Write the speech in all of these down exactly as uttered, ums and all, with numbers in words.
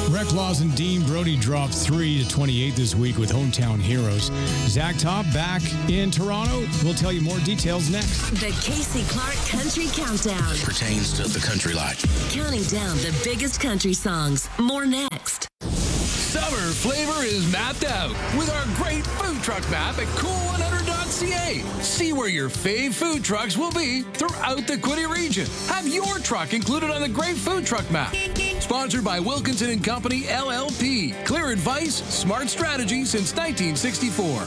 Breck Laws and Dean Brody dropped three to twenty-eight this week with Hometown Heroes. Zach Top back in Toronto. We'll tell you more details next. The Casey Clark Country Countdown. Pertains to the country life. Counting down the biggest country songs. More next. Summer flavor is mapped out with our great food truck map at cool one hundred dot c a. See where your fave food trucks will be throughout the Quinte region. Have your truck included on the great food truck map. Sponsored by Wilkinson and Company, L L P. Clear advice, smart strategy since nineteen sixty-four.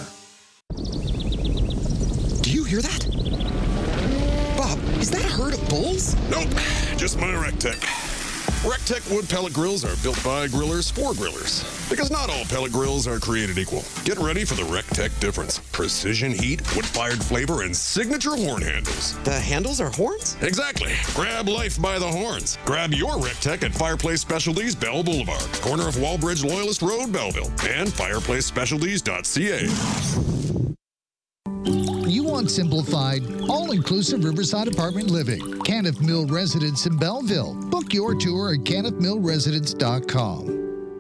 Do you hear that? Bob, is that a herd of bulls? Nope, just my RecTech. RecTech wood pellet grills are built by grillers for grillers. Because not all pellet grills are created equal. Get ready for the RecTech difference. Precision heat, wood-fired flavor, and signature horn handles. The handles are horns? Exactly. Grab life by the horns. Grab your RecTech at Fireplace Specialties, Bell Boulevard, corner of Wallbridge Loyalist Road, Belleville, and fireplace specialties dot c a. You want simplified, all-inclusive Riverside apartment living. Caniff Mill Residence in Belleville. Book your tour at caniff mill residence dot com.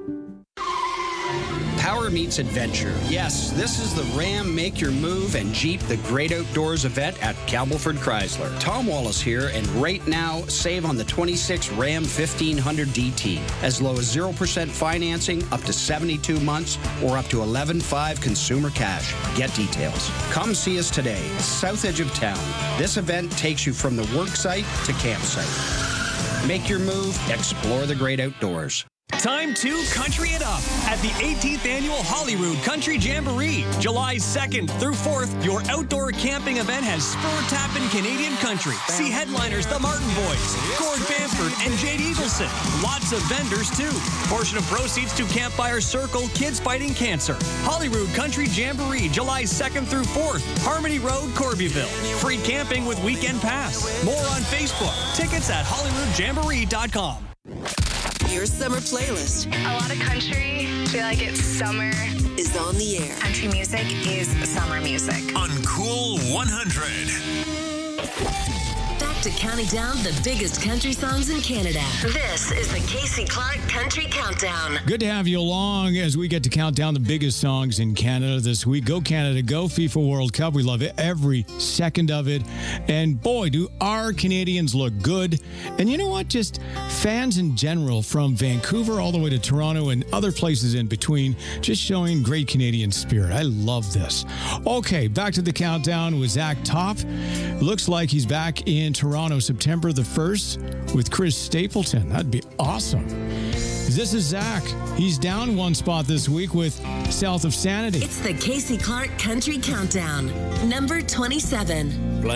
Power meets adventure. Yes, this is the Ram Make Your Move and Jeep The Great Outdoors event at Campbellford Chrysler. Tom Wallace here, and right now, save on the twenty-six Ram fifteen hundred D T. As low as zero percent financing, up to seventy-two months, or up to eleven point five consumer cash. Get details. Come see us today, south edge of town. This event takes you from the work site to campsite. Make your move, explore the great outdoors. Time to country it up at the eighteenth Annual Holyrood Country Jamboree. July second through fourth, your outdoor camping event has spur-tapping Canadian country. See headliners The Martin Boys, Gord Bamford, and Jade Eagleson. Lots of vendors, too. Portion of proceeds to Campfire Circle Kids Fighting Cancer. Holyrood Country Jamboree, July second through fourth, Harmony Road, Corbyville. Free camping with weekend pass. More on Facebook. Tickets at hollywood jamboree dot com. Your summer playlist. A lot of country, feel like it's summer. Is on the air. Country music is summer music. On Cool one hundred. Back to counting down the biggest country songs in Canada. This is the Casey Clark Country Countdown. Good to have you along as we get to count down the biggest songs in Canada this week. Go Canada, go FIFA World Cup. We love it, every second of it. And boy, do our Canadians look good. And you know what? Just fans in general, from Vancouver all the way to Toronto and other places in between, just showing great Canadian spirit. I love this. Okay, back to the countdown with Zach Top. Looks like he's back in Toronto September the first with Chris Stapleton. That'd be awesome. This is Zach. He's down one spot this week with South of Sanity. It's the Casey Clark Country Countdown, number twenty-seven.